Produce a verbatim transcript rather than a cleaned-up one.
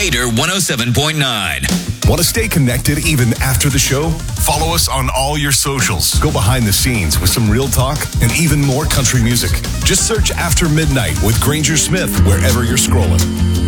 Gator one oh seven point nine. Want to stay connected even after the show? Follow us on all your socials. Go behind the scenes with some real talk and even more country music. Just search After Midnight with Granger Smith wherever you're scrolling.